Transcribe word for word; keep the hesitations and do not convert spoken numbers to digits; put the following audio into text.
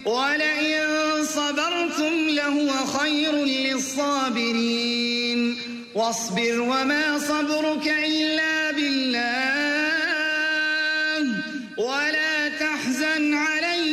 ولئن صبرتم لهو خير للصابرين واصبر وما صبرك إلا بالله ولا تحزن عليهم